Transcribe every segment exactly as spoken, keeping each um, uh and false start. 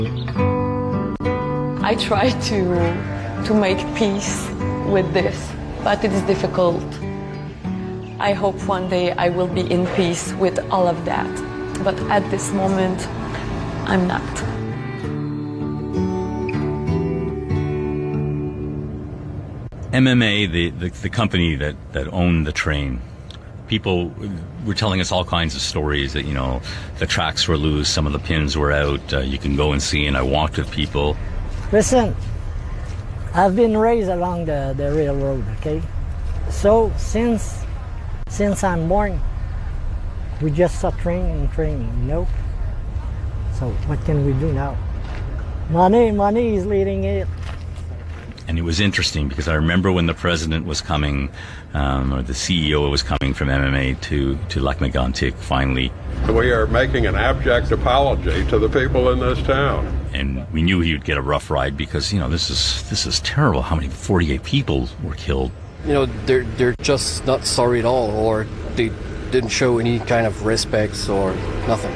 I try to, to make peace with this, but it is difficult. I hope one day I will be in peace with all of that, but at this moment, I'm not. M M A, the, the, the company that, that owned the train, people were telling us all kinds of stories that, you know, the tracks were loose, some of the pins were out, uh, you can go and see, and I walked with people. Listen, I've been raised along the, the railroad, okay? So since, since I'm born, we just saw training and training, you know? So what can we do now? Money, money is leading it. And it was interesting because I remember when the president was coming, um, or the C E O was coming from M M A to, to Lac-Mégantic finally. We are making an abject apology to the people in this town. And we knew he would get a rough ride because, you know, this is this is terrible. How many forty-eight people were killed? You know, they're, they're just not sorry at all, or they didn't show any kind of respect or nothing.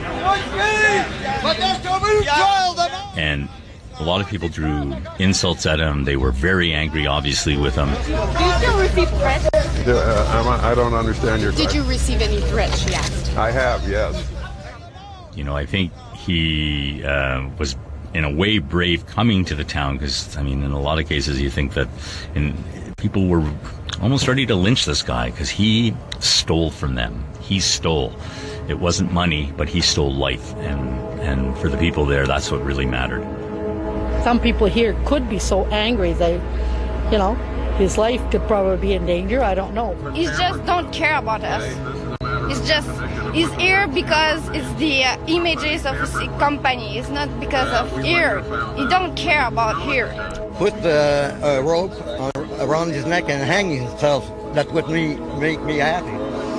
And a lot of people drew insults at him. They were very angry, obviously, with him. Do you still receive threats? Uh, I don't understand your question. Did you receive any threats, she asked? I have, yes. You know, I think he uh, was, in a way, brave coming to the town because, I mean, in a lot of cases, you think that in, people were almost ready to lynch this guy because he stole from them. He stole. It wasn't money, but he stole life. And, and for the people there, that's what really mattered. Some people here could be so angry they, you know, his life could probably be in danger. I don't know. He just don't care about us. It's just, he's here because it's the uh, images of his company. It's not because of here. He don't care about here. Put the uh, rope around his neck and hang himself. That would me, make me happy.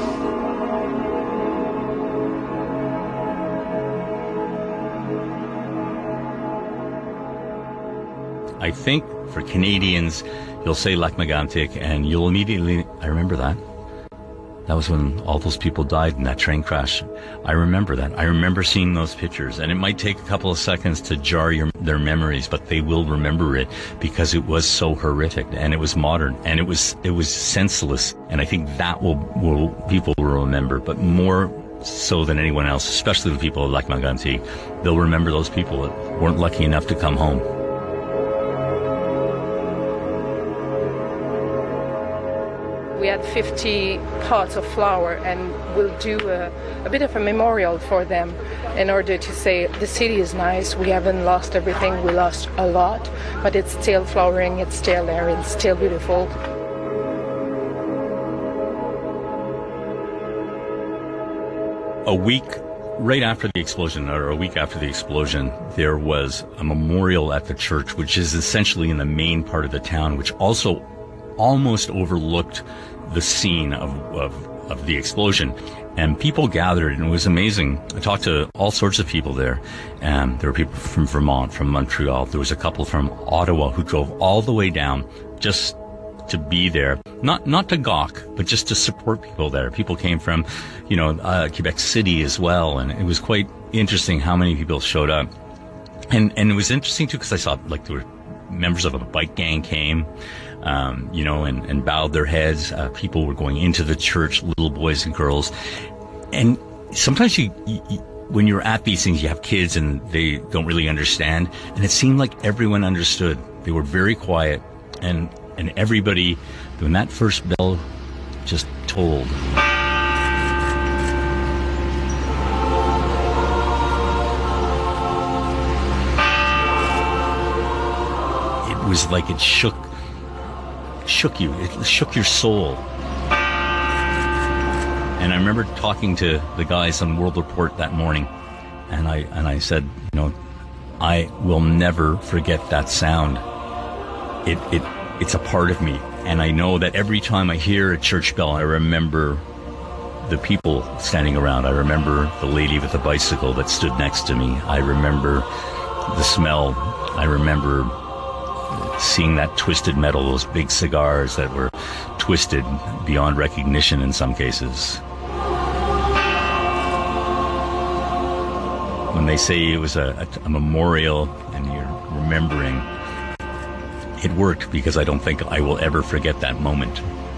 I think for Canadians, you'll say Lac-Mégantic and you'll immediately, I remember that. That was when all those people died in that train crash. I remember that. I remember seeing those pictures, and it might take a couple of seconds to jar your, their memories, but they will remember it because it was so horrific and it was modern and it was, it was senseless. And I think that will, will, people will remember, but more so than anyone else, especially the people of Lac-Mégantic, they'll remember those people that weren't lucky enough to come home. We had fifty pots of flower, and we'll do a, a bit of a memorial for them in order to say the city is nice, we haven't lost everything, we lost a lot, but it's still flowering, it's still there, it's still beautiful. A week right after the explosion, or a week after the explosion, there was a memorial at the church, which is essentially in the main part of the town, which also almost overlooked the scene of, of, of the explosion. And people gathered, and it was amazing. I talked to all sorts of people there. Um, there were people from Vermont, from Montreal. There was a couple from Ottawa who drove all the way down just to be there. Not not to gawk, but just to support people there. People came from, you know, uh, Quebec City as well, and it was quite interesting how many people showed up. And and it was interesting, too, because I saw, like, there were members of a bike gang came. Um, you know, and, and bowed their heads. Uh, people were going into the church, little boys and girls. And sometimes you, you, you, when you're at these things, you have kids and they don't really understand. And it seemed like everyone understood. They were very quiet. And, and everybody, when that first bell just tolled, it was like it shook shook you. It shook your soul. And I remember talking to the guys on World Report that morning, and I and I said, you know, I will never forget that sound. It it it's a part of me, and I know that every time I hear a church bell, I remember the people standing around. I remember the lady with the bicycle that stood next to me. I remember the smell. I remember seeing that twisted metal, those big cigars that were twisted beyond recognition in some cases. when they say it was a, a, a memorial and you're remembering, it worked because I don't think I will ever forget that moment.